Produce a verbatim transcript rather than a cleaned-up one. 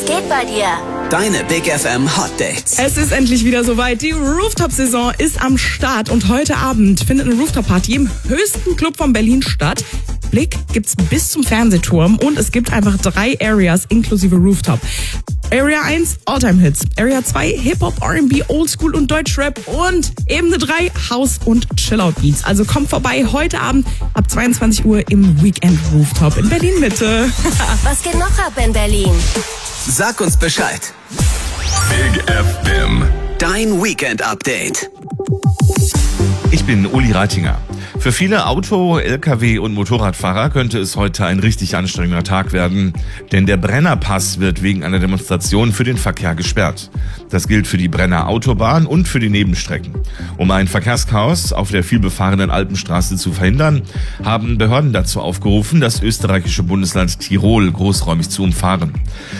geht bei dir? Deine Big F M Hot Dates. Es ist endlich wieder soweit. Die Rooftop-Saison ist am Start und heute Abend findet eine Rooftop-Party im höchsten Club von Berlin statt. Blick gibt's bis zum Fernsehturm und es gibt einfach drei Areas inklusive Rooftop. Area eins, Alltime-Hits. Area zwei, Hip-Hop, R and B, Oldschool und Deutschrap. Und Ebene drei, House- und Chillout-Beats. Also kommt vorbei heute Abend ab zweiundzwanzig Uhr im Weekend Rooftop in Berlin-Mitte. Was geht noch ab in Berlin? Sag uns Bescheid. Big F M. Dein Weekend-Update. Ich bin Uli Reitinger. Für viele Auto-, L K W- und Motorradfahrer könnte es heute ein richtig anstrengender Tag werden, denn der Brennerpass wird wegen einer Demonstration für den Verkehr gesperrt. Das gilt für die Brenner Autobahn und für die Nebenstrecken. Um ein Verkehrschaos auf der vielbefahrenen Alpenstraße zu verhindern, haben Behörden dazu aufgerufen, das österreichische Bundesland Tirol großräumig zu umfahren.